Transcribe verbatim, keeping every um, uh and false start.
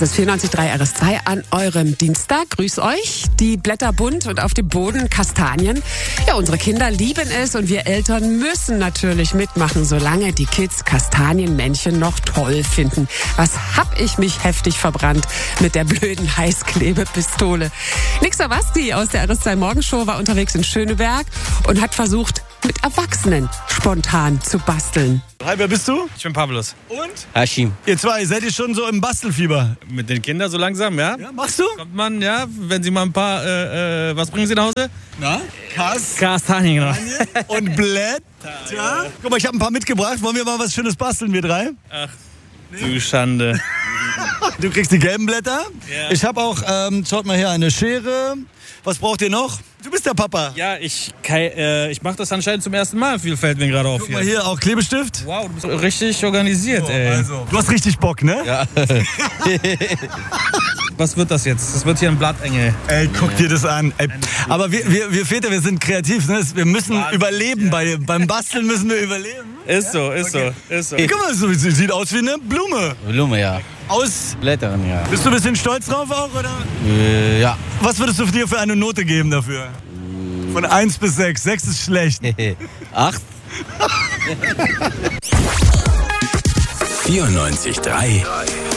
ist vierundneunzig Komma drei R S zwei an eurem Dienstag. Grüß euch. Die Blätter bunt und auf dem Boden Kastanien. Ja, unsere Kinder lieben es und wir Eltern müssen natürlich mitmachen, solange die Kids Kastanienmännchen noch toll finden. Was hab ich mich heftig verbrannt mit der blöden Heißklebepistole. Nick Sawatzki aus der R S zwei Morgenshow war unterwegs in Schöneberg und hat versucht, mit Erwachsenen spontan zu basteln. Hi, wer bist du? Ich bin Pavlos. Und? Hashim. Ihr zwei, seid ihr schon so im Bastelfieber? Mit den Kindern so langsam, ja? Ja, machst du? Kommt man, ja, wenn sie mal ein paar, äh, äh, was bringen sie nach Hause? Na? Kas? Kastanien, genau. Und Blätter? Ja. Guck mal, ich habe ein paar mitgebracht. Wollen wir mal was Schönes basteln, wir drei? Ach, du Schande. Du kriegst die gelben Blätter. Ja. Ich habe auch, ähm, schaut mal her, eine Schere. Was braucht ihr noch? Du bist der Papa. Ja, ich, Kai, äh, ich mache das anscheinend zum ersten Mal. Viel fällt mir gerade auf Guck hier. mal hier, auch Klebestift. Wow, du bist richtig organisiert, ey. Also, du hast richtig Bock, ne? Ja. Was wird das jetzt? Das wird hier ein Blattengel. Ey, guck dir das an. Ey, aber wir, wir, wir Väter, wir sind kreativ, ne? Wir müssen Wahnsinn. überleben. Bei, beim Basteln müssen wir überleben. Ist so, ist Okay. so, ist so. Guck mal, so, sie sieht aus wie eine Blume. Blume, ja. Aus. Blättern, ja. Bist du ein bisschen stolz drauf auch, oder? Äh, ja. Was würdest du dir für eine Note geben dafür? Von eins bis sechs. sechs ist schlecht. Acht. vierundneunzig Komma drei